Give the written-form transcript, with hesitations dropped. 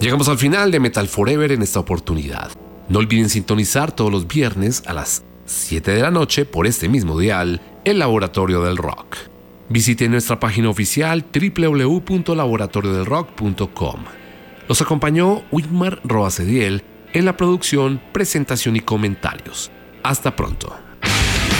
Llegamos al final de Metal Forever en esta oportunidad. No olviden sintonizar todos los viernes a las 7 de la noche por este mismo dial, el Laboratorio del Rock. Visiten nuestra página oficial www.laboratoriodelrock.com. Los acompañó Wigmar Roasediel en la producción, presentación y comentarios. Hasta pronto.